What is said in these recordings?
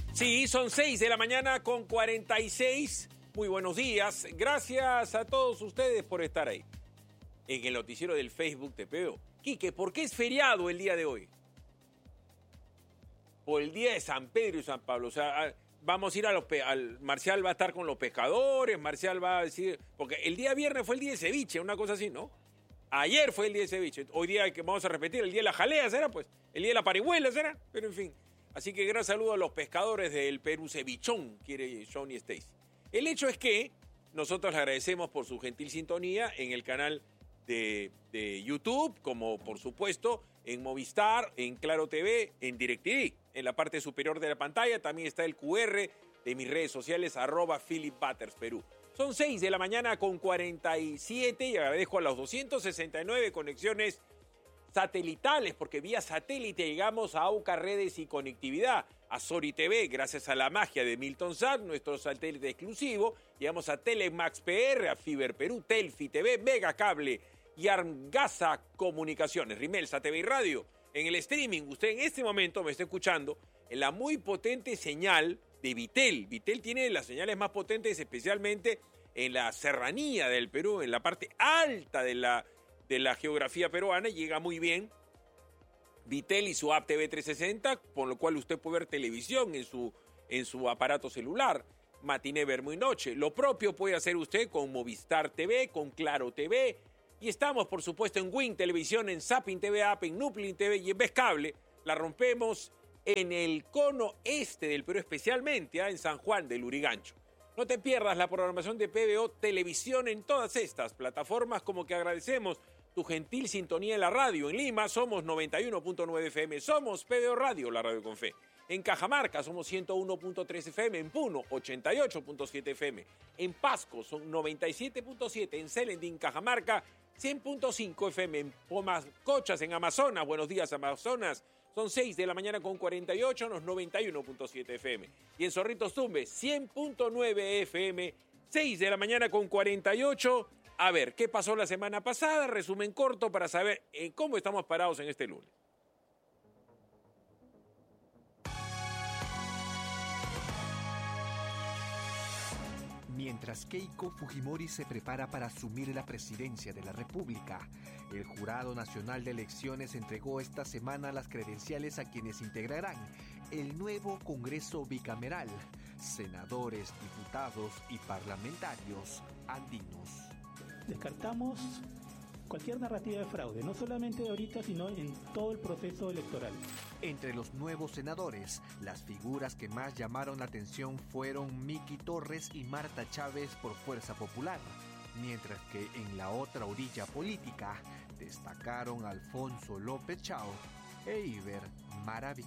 Sí, son 6 de la mañana con 46. Muy buenos días. Gracias a todos ustedes por estar ahí. En el noticiero del Facebook te veo. Quique, ¿por qué es feriado el día de hoy? Por el día de San Pedro y San Pablo. O sea, vamos a ir Marcial va a estar con los pescadores, Marcial va a decir... Porque el día viernes fue el día de ceviche, una cosa así, ¿no? Ayer fue el día de ceviche. Hoy día que vamos a repetir, el día de la jalea, ¿será? Pues el día de la parihuela, ¿será? Pero en fin. Así que gran saludo a los pescadores del Perú cevichón, quiere Johnny Stacy. El hecho es que nosotros le agradecemos por su gentil sintonía en el canal de YouTube, como por supuesto en Movistar, en Claro TV, en DirecTV. En la parte superior de la pantalla también está el QR de mis redes sociales, @PhilipButtersPerú. Son 6 de la mañana con 47 y agradezco a los 269 conexiones satelitales, porque vía satélite llegamos a AUCA Redes y Conectividad, a Sori TV, gracias a la magia de Milton Sat, nuestro satélite exclusivo. Llegamos a Telemax PR, a Fiber Perú, Telfi TV, Mega Cable y Argasa Comunicaciones, Rimelsa TV y Radio. En el streaming, usted en este momento me está escuchando en la muy potente señal de Vitel. Vitel tiene las señales más potentes, especialmente en la serranía del Perú, en la parte alta de la geografía peruana. Llega muy bien Vitel y su app TV 360, por lo cual usted puede ver televisión en su aparato celular, matiné, vermo y noche. Lo propio puede hacer usted con Movistar TV, con Claro TV, y estamos por supuesto en Win Televisión, en Zapping TV App, en Nuplin TV y en Vez Cable. La rompemos en el cono este del Perú, especialmente en San Juan del Lurigancho. No te pierdas la programación de PBO Televisión en todas estas plataformas, como que agradecemos tu gentil sintonía en la radio. En Lima somos 91.9 FM, somos PBO Radio, la radio con fe. En Cajamarca somos 101.3 FM, en Puno 88.7 FM, en Pasco son 97.7, en Selendín, Cajamarca 100.5 FM, en Pomascochas, en Amazonas, buenos días Amazonas, son 6 de la mañana con 48, los 91.7 FM. Y en Zorritos Tumbes, 100.9 FM, 6 de la mañana con 48. A ver, ¿qué pasó la semana pasada? Resumen corto para saber cómo estamos parados en este lunes. Mientras Keiko Fujimori se prepara para asumir la presidencia de la República, el Jurado Nacional de Elecciones entregó esta semana las credenciales a quienes integrarán el nuevo Congreso Bicameral, senadores, diputados y parlamentarios andinos. Descartamos cualquier narrativa de fraude, no solamente ahorita, sino en todo el proceso electoral. Entre los nuevos senadores, las figuras que más llamaron la atención fueron Miki Torres y Marta Chávez por Fuerza Popular, mientras que en la otra orilla política destacaron Alfonso López Chao e Iber Maraví.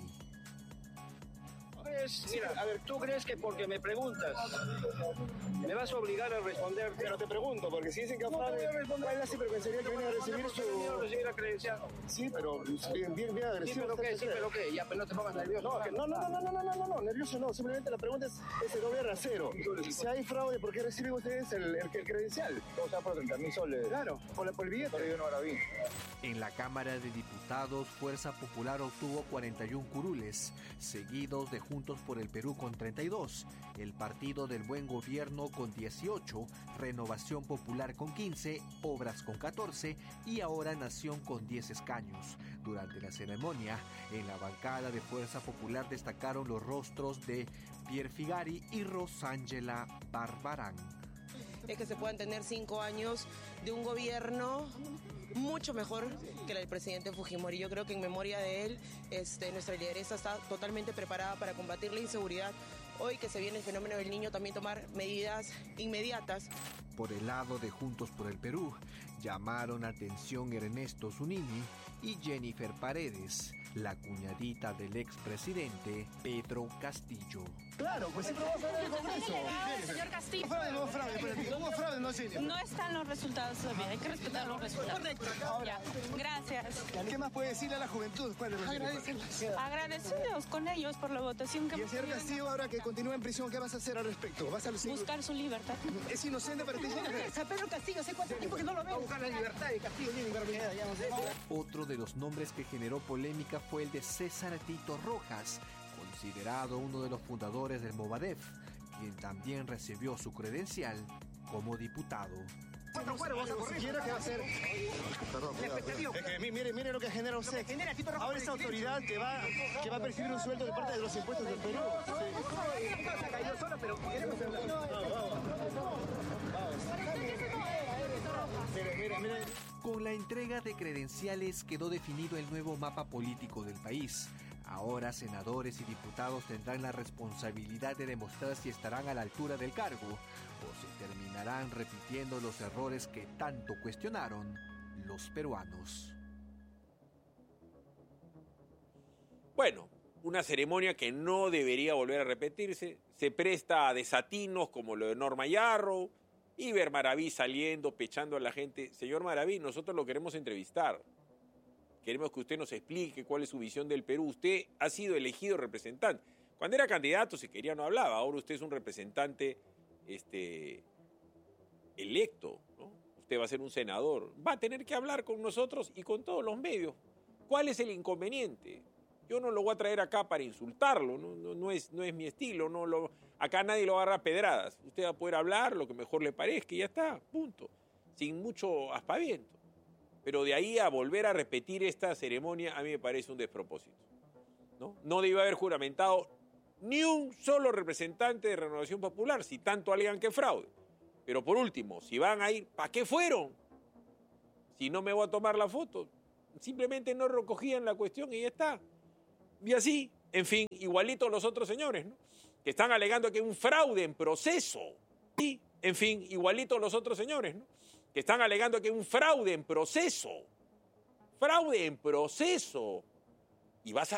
Mira, a ver, ¿tú crees que porque me preguntas me vas a obligar a responder? Pero te pregunto, porque si dicen que ¿cuál es la sinvergüencería que viene a recibir su... recibir la credencial? Sí, pero bien agresivo. Sí, pero qué, ya, pero no te pongas nervioso. No, nervioso no, simplemente la pregunta es el doble rasero. Si hay fraude, ¿por qué reciben ustedes el credencial? O sea, por 30.000 soles. Claro, por el billete. Pero yo no ahora vi. En la Cámara de Diputados, Fuerza Popular obtuvo 41 curules, seguidos de Juntos por el Perú con 32, el Partido del Buen Gobierno con 18, Renovación Popular con 15, Obras con 14 y ahora Nación con 10 escaños. Durante la ceremonia, en la bancada de Fuerza Popular destacaron los rostros de Pierre Figari y Rosángela Barbarán. Es que se puedan tener 5 años de un gobierno mucho mejor que la del presidente Fujimori. Yo creo que en memoria de él, nuestra lideresa está totalmente preparada para combatir la inseguridad. Hoy que se viene el fenómeno del Niño, también tomar medidas inmediatas. Por el lado de Juntos por el Perú, llamaron atención Ernesto Zunini y Jennifer Paredes, la cuñadita del expresidente Pedro Castillo. Claro, pues siempre vamos a ver con eso. Señor Castillo. Hubo fraude, no sé. No están los resultados todavía, hay que respetar los resultados. Correcto. Ya, gracias. ¿Qué más puede decirle a la juventud? Agradecidos con ellos por la votación que Y el señor Castillo, ahora que continúa en prisión, ¿qué vas a hacer al respecto? ¿Vas a buscar su libertad. ¿Es inocente para ti? A Pedro Castillo, hace cuánto tiempo que no lo veo. Buscar la libertad de Castillo, ya no sé. Otro de los nombres que generó polémica fue el de César Tito Rojas, considerado uno de los fundadores del Movadef, quien también recibió su credencial como diputado. Quiero que va a ser. Perdón, es que mire lo que genera usted. Ahora esa autoridad que va a percibir un sueldo de parte de los impuestos del Perú. Mire. Con la entrega de credenciales quedó definido el nuevo mapa político del país. Ahora senadores y diputados tendrán la responsabilidad de demostrar si estarán a la altura del cargo o se terminarán repitiendo los errores que tanto cuestionaron los peruanos. Bueno, una ceremonia que no debería volver a repetirse. Se presta a desatinos como lo de Norma Yarro, Iber Maraví saliendo, pechando a la gente. Señor Maraví, nosotros lo queremos entrevistar. Queremos que usted nos explique cuál es su visión del Perú. Usted ha sido elegido representante. Cuando era candidato, si quería, no hablaba. Ahora usted es un representante electo, ¿no? Usted va a ser un senador. Va a tener que hablar con nosotros y con todos los medios. ¿Cuál es el inconveniente? Yo no lo voy a traer acá para insultarlo. No es mi estilo. Acá nadie lo agarra a pedradas. Usted va a poder hablar lo que mejor le parezca y ya está. Punto. Sin mucho aspaviento. Pero de ahí a volver a repetir esta ceremonia, a mí me parece un despropósito. No debe haber juramentado ni un solo representante de Renovación Popular, si tanto alegan que fraude. Pero por último, si van a ir, ¿para qué fueron? Si no me voy a tomar la foto. Simplemente no recogían la cuestión y ya está. Y así, en fin, igualito los otros señores, ¿no? Que están alegando que hay un fraude en proceso. Y, en fin, igualito los otros señores, ¿no? Que están alegando que hay un fraude en proceso. Fraude en proceso. Y vas a